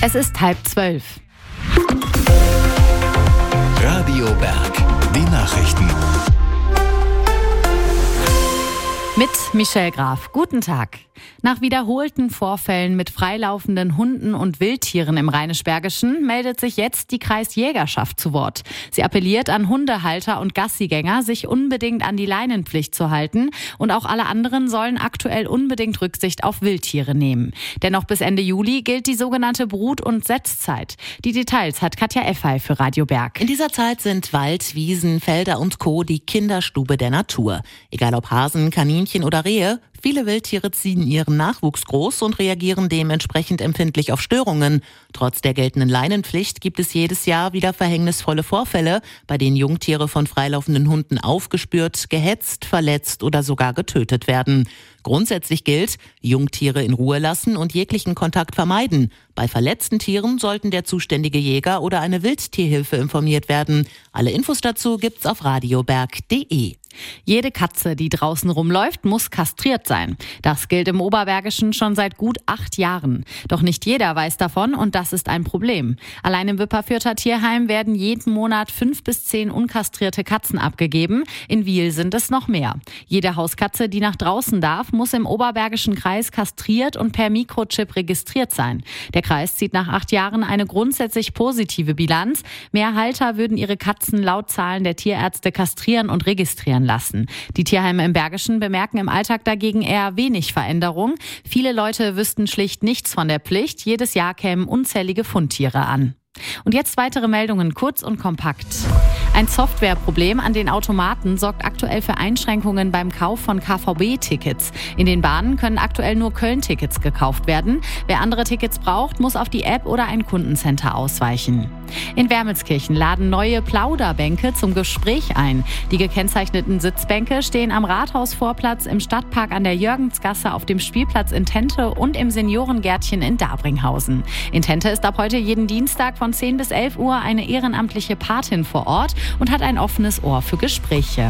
Es ist 11:30. Radio Berg, die Nachrichten. Mit Michelle Graf. Guten Tag. Nach wiederholten Vorfällen mit freilaufenden Hunden und Wildtieren im Rheinisch-Bergischen meldet sich jetzt die Kreisjägerschaft zu Wort. Sie appelliert an Hundehalter und Gassigänger, sich unbedingt an die Leinenpflicht zu halten. Und auch alle anderen sollen aktuell unbedingt Rücksicht auf Wildtiere nehmen. Denn noch bis Ende Juli gilt die sogenannte Brut- und Setzzeit. Die Details hat Katja Effay für Radio Berg. In dieser Zeit sind Wald, Wiesen, Felder und Co. die Kinderstube der Natur. Egal ob Hasen, Kaninchen oder Rehe, viele Wildtiere ziehen ihren Nachwuchs groß und reagieren dementsprechend empfindlich auf Störungen. Trotz der geltenden Leinenpflicht gibt es jedes Jahr wieder verhängnisvolle Vorfälle, bei denen Jungtiere von freilaufenden Hunden aufgespürt, gehetzt, verletzt oder sogar getötet werden. Grundsätzlich gilt, Jungtiere in Ruhe lassen und jeglichen Kontakt vermeiden. Bei verletzten Tieren sollten der zuständige Jäger oder eine Wildtierhilfe informiert werden. Alle Infos dazu gibt's auf radioberg.de. Jede Katze, die draußen rumläuft, muss kastriert sein. Das gilt im Oberbergischen schon seit gut 8 Jahren. Doch nicht jeder weiß davon und das ist ein Problem. Allein im Wipperfürther Tierheim werden jeden Monat 5 bis 10 unkastrierte Katzen abgegeben. In Wiel sind es noch mehr. Jede Hauskatze, die nach draußen darf, muss im Oberbergischen Kreis kastriert und per Mikrochip registriert sein. Der Kreis zieht nach 8 Jahren eine grundsätzlich positive Bilanz. Mehr Halter würden ihre Katzen laut Zahlen der Tierärzte kastrieren und registrieren lassen. Die Tierheime im Bergischen bemerken im Alltag dagegen eher wenig Veränderung. Viele Leute wüssten schlicht nichts von der Pflicht. Jedes Jahr kämen unzählige Fundtiere an. Und jetzt weitere Meldungen, kurz und kompakt. Ein Softwareproblem an den Automaten sorgt aktuell für Einschränkungen beim Kauf von KVB-Tickets. In den Bahnen können aktuell nur Köln-Tickets gekauft werden. Wer andere Tickets braucht, muss auf die App oder ein Kundencenter ausweichen. In Wermelskirchen laden neue Plauderbänke zum Gespräch ein. Die gekennzeichneten Sitzbänke stehen am Rathausvorplatz, im Stadtpark an der Jörgensgasse, auf dem Spielplatz in Tente und im Seniorengärtchen in Dabringhausen. In Tente ist ab heute jeden Dienstag von 10 bis 11 Uhr eine ehrenamtliche Patin vor Ort und hat ein offenes Ohr für Gespräche.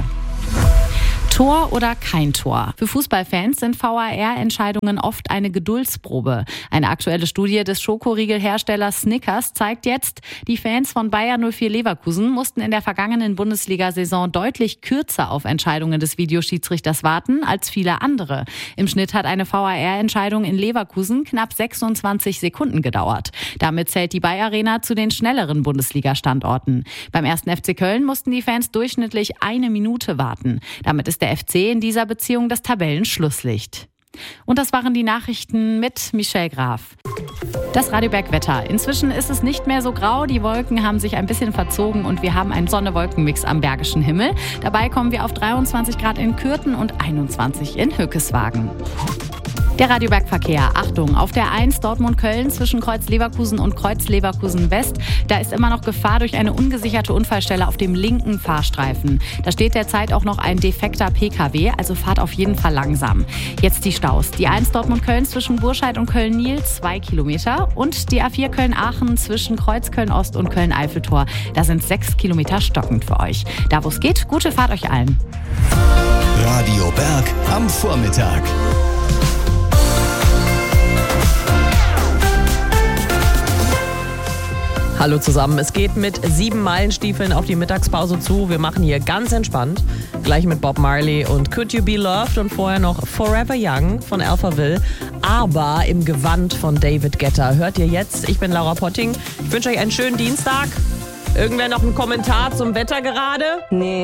Tor oder kein Tor? Für Fußballfans sind VAR-Entscheidungen oft eine Geduldsprobe. Eine aktuelle Studie des Schokoriegelherstellers Snickers zeigt jetzt, die Fans von Bayer 04 Leverkusen mussten in der vergangenen Bundesliga-Saison deutlich kürzer auf Entscheidungen des Videoschiedsrichters warten als viele andere. Im Schnitt hat eine VAR-Entscheidung in Leverkusen knapp 26 Sekunden gedauert. Damit zählt die Bayer Arena zu den schnelleren Bundesliga-Standorten. Beim 1. FC Köln mussten die Fans durchschnittlich 1 Minute warten. Damit ist der FC in dieser Beziehung das Tabellenschlusslicht. Und das waren die Nachrichten mit Michelle Graf. Das Radio Berg Wetter. Inzwischen ist es nicht mehr so grau, die Wolken haben sich ein bisschen verzogen und wir haben einen Sonne-Wolken-Mix am Bergischen Himmel. Dabei kommen wir auf 23 Grad in Kürten und 21 in Hückeswagen. Der Radio Berg Verkehr. Achtung, auf der 1 Dortmund-Köln zwischen Kreuz Leverkusen und Kreuz Leverkusen-West. Da ist immer noch Gefahr durch eine ungesicherte Unfallstelle auf dem linken Fahrstreifen. Da steht derzeit auch noch ein defekter PKW, also fahrt auf jeden Fall langsam. Jetzt die Staus. Die 1 Dortmund-Köln zwischen Burscheid und Köln-Nil 2 Kilometer und die A4 Köln-Aachen zwischen Kreuz Köln-Ost und Köln-Eiffeltor. Da sind 6 Kilometer stockend für euch. Da wo es geht, gute Fahrt euch allen. Radio Berg am Vormittag. Hallo zusammen, es geht mit 7 Meilenstiefeln auf die Mittagspause zu. Wir machen hier ganz entspannt, gleich mit Bob Marley und Could You Be Loved und vorher noch Forever Young von Alphaville, aber im Gewand von David Guetta. Hört ihr jetzt, ich bin Laura Potting, ich wünsche euch einen schönen Dienstag. Irgendwer noch einen Kommentar zum Wetter gerade? Nee.